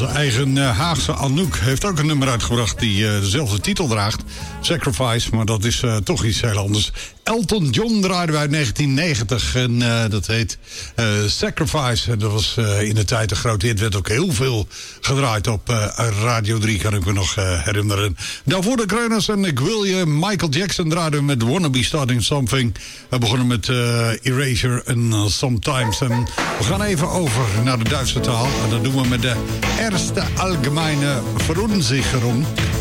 Onze eigen Haagse Anouk heeft ook een nummer uitgebracht die dezelfde titel draagt. Sacrifice, maar dat is toch iets heel anders. Elton John draaide wij uit 1990 en dat heet Sacrifice. En dat was in de tijd een grote hit. Werd ook heel veel gedraaid op Radio 3, kan ik me nog herinneren. Daarvoor de Kreuners en ik wil je. Michael Jackson draaide met Wanna Be Starting Something. We begonnen met Erasure en Sometimes. En we gaan even over naar de Duitse taal. En dat doen we met de Eerste Allgemeine Verunsicherung.